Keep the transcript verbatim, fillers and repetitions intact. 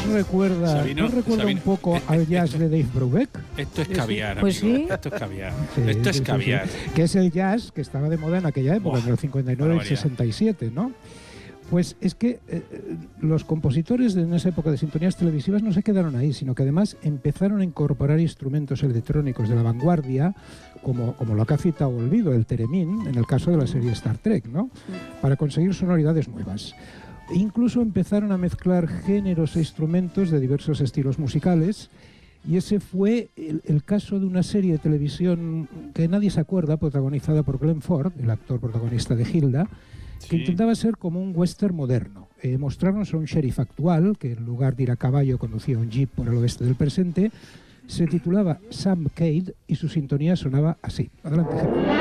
recuerda, Sabino, ¿nos recuerda Sabino, un poco eh, al eh, jazz esto- de Dave Brubeck? Esto es caviar, Pues amigo. sí. Esto es caviar. Sí, Esto es sí, sí, caviar. sí. Que es el jazz que estaba de moda en aquella época, Buah, entre el cincuenta y nueve y el barbaridad. sesenta y siete, ¿no? Pues es que eh, los compositores de en esa época de sintonías televisivas no se quedaron ahí, sino que además empezaron a incorporar instrumentos electrónicos de la vanguardia, como, como lo que ha citado Olvido, el Theremin, en el caso de la serie Star Trek, ¿no? Para conseguir sonoridades nuevas. E incluso empezaron a mezclar géneros e instrumentos de diversos estilos musicales, y ese fue el, el caso de una serie de televisión que nadie se acuerda, protagonizada por Glenn Ford, el actor protagonista de Hilda, que Sí. intentaba ser como un western moderno. Eh, mostrarnos a un sheriff actual, que en lugar de ir a caballo conducía un jeep por el oeste del presente. Se titulaba Sam Cade y su sintonía sonaba así. Adelante, Gerardo.